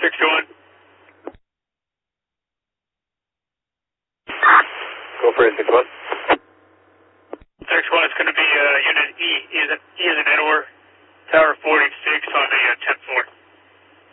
621. Go for it, 6-1. 6-1 is going to be Unit E is an Edward, Tower 46 on the 10th floor.